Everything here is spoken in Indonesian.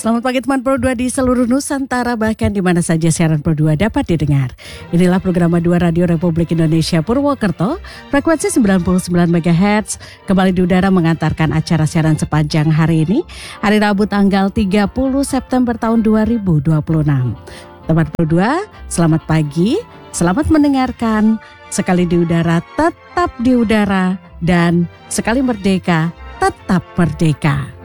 Selamat pagi teman Pro 2 di seluruh Nusantara, bahkan di mana saja siaran Pro 2 dapat didengar. Inilah program 2 Radio Republik Indonesia Purwokerto, frekuensi 99 MHz, kembali di udara mengantarkan acara siaran sepanjang hari ini, hari Rabu tanggal 30 September tahun 2026. Teman Pro 2, selamat pagi, selamat mendengarkan, sekali di udara tetap di udara, dan sekali merdeka tetap merdeka.